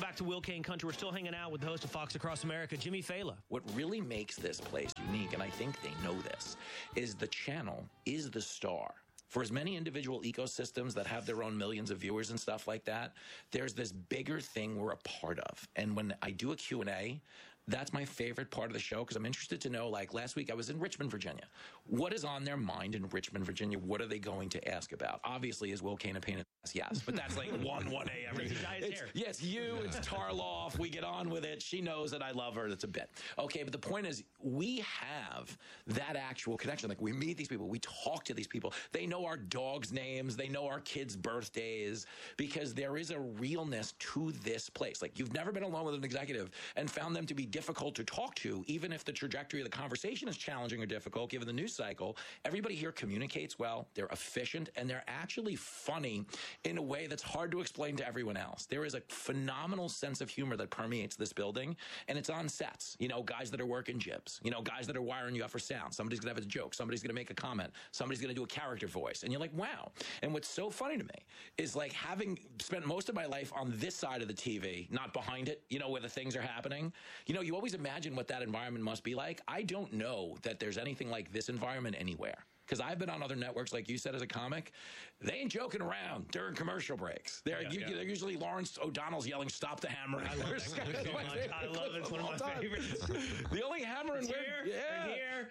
back to Will Kane Country. We're still hanging out with the host of Fox Across America, Jimmy Fallon. What really makes this place unique, and I think they know this, is the channel is the star. For as many individual ecosystems that have their own millions of viewers and stuff like that, there's this bigger thing we're a part of. And when I do a Q&A, that's my favorite part of the show because I'm interested to know, like last week I was in Richmond, Virginia. What is on their mind in Richmond, Virginia? What are they going to ask about? Obviously, is Will Kane a pain in the ass? Yes, but that's like 1A every day. Yes, you, it's Tarloff. We get on with it. She knows that I love her. That's a bit. Okay, but the point is we have that actual connection. Like we meet these people. We talk to these people. They know our dogs' names. They know our kids' birthdays because there is a realness to this place. Like you've never been alone with an executive and found them to be difficult to talk to, even if the trajectory of the conversation is challenging or difficult, given the news cycle. Everybody here communicates well, they're efficient, and they're actually funny in a way that's hard to explain to everyone else. There is a phenomenal sense of humor that permeates this building, and it's on sets. You know, guys that are working jibs, you know, guys that are wiring you up for sound. Somebody's going to have a joke. Somebody's going to make a comment. Somebody's going to do a character voice. And you're like, wow. And what's so funny to me is like having spent most of my life on this side of the TV, not behind it, you know, where the things are happening. You know, you always imagine what that environment must be like. I don't know that there's anything like this environment anywhere. Because I've been on other networks, like you said, as a comic. They ain't joking around during commercial breaks. They're usually Lawrence O'Donnell's yelling, "Stop the hammering." I love that. I love it. It's one of my favorites. The only hammering here.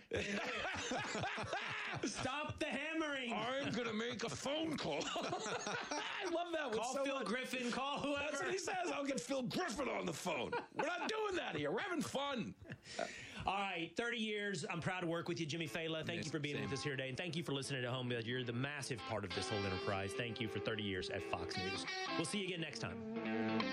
Stop the hammering. I'm going to make a phone call. I love that. Call Phil Griffin. Call whoever. That's what he says. I'll get Phil Griffin on the phone. We're not doing that here. We're having fun. All right, 30 years. I'm proud to work with you, Jimmy Fallon. Thank you for being with us here today. And thank you for listening at home. You're the massive part of this whole enterprise. Thank you for 30 years at Fox News. We'll see you again next time.